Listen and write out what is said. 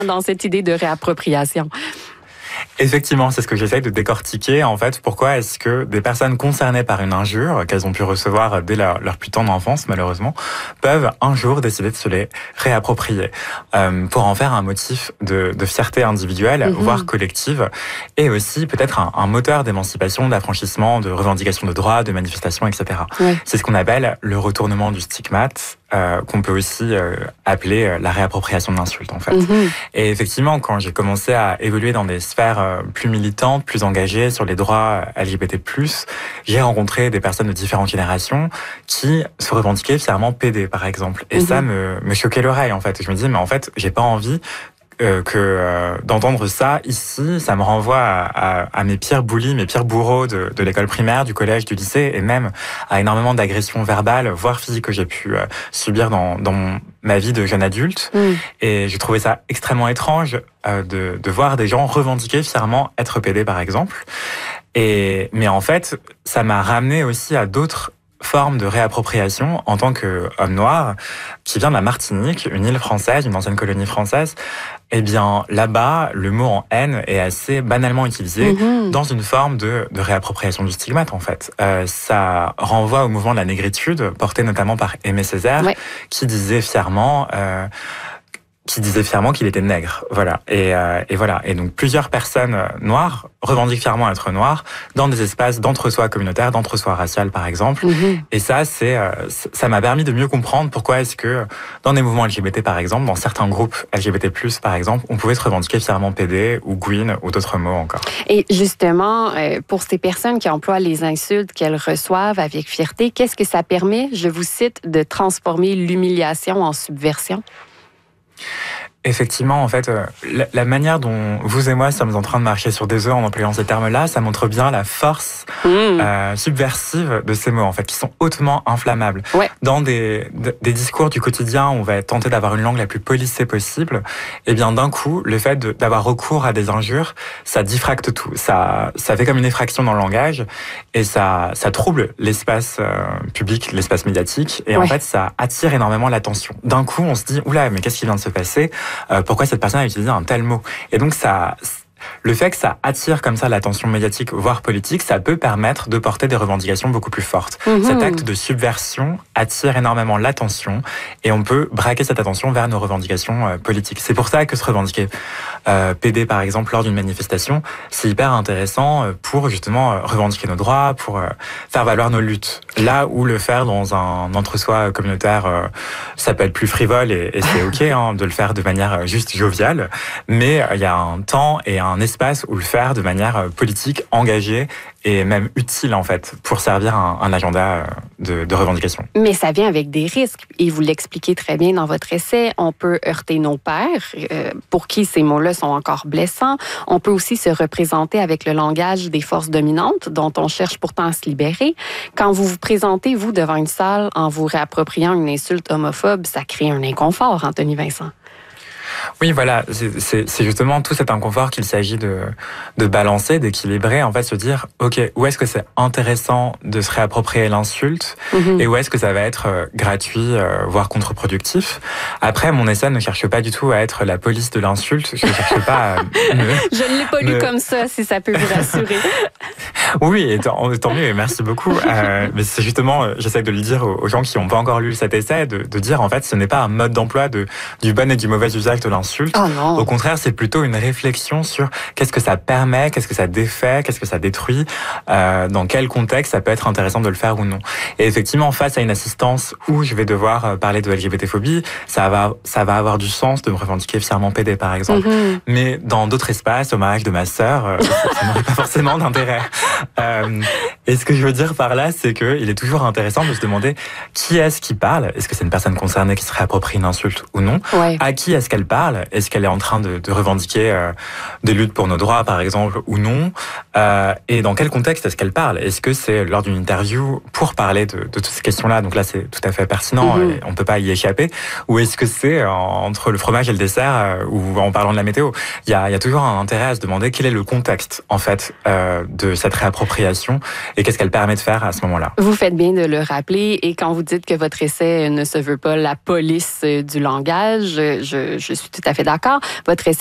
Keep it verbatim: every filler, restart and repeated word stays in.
dans cette idée de réappropriation? Effectivement, c'est ce que j'essaye de décortiquer. En fait, pourquoi est-ce que des personnes concernées par une injure, qu'elles ont pu recevoir dès leur, leur plus tendre enfance, malheureusement, peuvent un jour décider de se les réapproprier euh, pour en faire un motif de, de fierté individuelle, mm-hmm. voire collective, et aussi peut-être un, un moteur d'émancipation, d'affranchissement, de revendication de droits, de manifestation, et cetera. Oui. C'est ce qu'on appelle le retournement du stigmate, euh, qu'on peut aussi euh, appeler la réappropriation de l'insulte, en fait. Mm-hmm. Et effectivement, quand j'ai commencé à évoluer dans des sphères plus militantes, plus engagées sur les droits L G B T plus, j'ai rencontré des personnes de différentes générations qui se revendiquaient fièrement P D, par exemple. Et mmh. ça me, me choquait l'oreille, en fait. Je me dis, mais en fait, j'ai pas envie euh, que euh, d'entendre ça ici. Ça me renvoie à, à, à mes pires bullies, mes pires bourreaux de, de l'école primaire, du collège, du lycée, et même à énormément d'agressions verbales, voire physiques que j'ai pu euh, subir dans, dans mon, ma vie de jeune adulte. Mmh. Et j'ai trouvé ça extrêmement étrange euh, de, de voir des gens revendiquer fièrement être P D, par exemple. Et, mais en fait, ça m'a ramené aussi à d'autres forme de réappropriation en tant qu'homme noir qui vient de la Martinique, une île française, une ancienne colonie française. Eh bien, là-bas, le mot en haine est assez banalement utilisé mmh. dans une forme de, de réappropriation du stigmate, en fait. Euh, ça renvoie au mouvement de la négritude, porté notamment par Aimé Césaire, ouais. qui disait fièrement... Euh, qui disait fièrement qu'il était nègre, voilà. Et, euh, et voilà. Et donc plusieurs personnes noires revendiquent fièrement être noires dans des espaces d'entre-soi communautaire, d'entre-soi racial, par exemple. Mm-hmm. Et ça, c'est, euh, ça m'a permis de mieux comprendre pourquoi est-ce que dans des mouvements L G B T, par exemple, dans certains groupes L G B T plus, par exemple, on pouvait se revendiquer fièrement P D ou Gwyn ou d'autres mots encore. Et justement, euh, pour ces personnes qui emploient les insultes qu'elles reçoivent avec fierté, qu'est-ce que ça permet, je vous cite, de transformer l'humiliation en subversion? Effectivement, en fait, euh, la, la manière dont vous et moi sommes en train de marcher sur des œufs en employant ces termes-là, ça montre bien la force mmh. euh, subversive de ces mots, en fait, qui sont hautement inflammables. Ouais. Dans des, des discours du quotidien, on va tenter d'avoir une langue la plus policée possible. Et bien, d'un coup, le fait de, d'avoir recours à des injures, ça diffracte tout. Ça, ça fait comme une effraction dans le langage et ça, ça trouble l'espace euh, public, l'espace médiatique. Et ouais. en fait, ça attire énormément l'attention. D'un coup, on se dit, oula, mais qu'est-ce qui vient de se passer? Euh, pourquoi cette personne a utilisé un tel mot? Et donc ça, le fait que ça attire comme ça l'attention médiatique, voire politique, ça peut permettre de porter des revendications beaucoup plus fortes. Mmh. Cet acte de subversion attire énormément l'attention et on peut braquer cette attention vers nos revendications euh, politiques. C'est pour ça que se revendiquer euh, P D, par exemple, lors d'une manifestation, c'est hyper intéressant pour justement revendiquer nos droits, pour euh, faire valoir nos luttes. Là où le faire dans un entre-soi communautaire, euh, ça peut être plus frivole et, et c'est ok hein, de le faire de manière juste joviale, mais il euh, y a un temps et un un espace où le faire de manière politique, engagée et même utile en fait pour servir un, un agenda de, de revendication. Mais ça vient avec des risques et vous l'expliquez très bien dans votre essai. On peut heurter nos pairs euh, pour qui ces mots-là sont encore blessants. On peut aussi se représenter avec le langage des forces dominantes dont on cherche pourtant à se libérer. Quand vous vous présentez, vous, devant une salle en vous réappropriant une insulte homophobe, ça crée un inconfort, Anthony Vincent. Oui, voilà, c'est, c'est, c'est justement tout cet inconfort qu'il s'agit de, de balancer, d'équilibrer, en fait, se dire, ok, où est-ce que c'est intéressant de se réapproprier l'insulte mm-hmm. et où est-ce que ça va être euh, gratuit, euh, voire contre-productif. Après, mon essai ne cherche pas du tout à être la police de l'insulte, je ne cherche pas à... Me, je ne l'ai pas lu me... comme ça, si ça peut vous rassurer. Oui, et tant, tant mieux, merci beaucoup. Euh, mais c'est justement, euh, j'essaie de le dire aux, aux gens qui n'ont pas encore lu cet essai, de, de dire, en fait, ce n'est pas un mode d'emploi de, du bon et du mauvais usage de l'insulte. Oh non. Au contraire, c'est plutôt une réflexion sur qu'est-ce que ça permet, qu'est-ce que ça défait, qu'est-ce que ça détruit, euh, dans quel contexte ça peut être intéressant de le faire ou non. Et effectivement, face à une assistance où je vais devoir parler de L G B T phobie, ça va, ça va avoir du sens de me revendiquer fièrement P D, par exemple. Mm-hmm. Mais dans d'autres espaces, au mariage de ma sœur, euh, ça n'aurait pas forcément d'intérêt. Euh, et ce que je veux dire par là, c'est qu'il est toujours intéressant de se demander qui est-ce qui parle. Est-ce que c'est une personne concernée qui se réapproprie une insulte ou non? Ouais. À qui est-ce qu'elle parle? Est-ce qu'elle est en train de, de revendiquer euh, des luttes pour nos droits, par exemple, ou non? euh, Et dans quel contexte est-ce qu'elle parle? Est-ce que c'est lors d'une interview pour parler de, de toutes ces questions-là? Donc là, c'est tout à fait pertinent, mm-hmm. et on ne peut pas y échapper. Ou est-ce que c'est entre le fromage et le dessert, euh, ou en parlant de la météo? Il y a, il y a toujours un intérêt à se demander quel est le contexte, en fait, euh, de cette réappropriation l'appropriation et qu'est-ce qu'elle permet de faire à ce moment-là. Vous faites bien de le rappeler et quand vous dites que votre essai ne se veut pas la police du langage, je, je suis tout à fait d'accord. Votre essai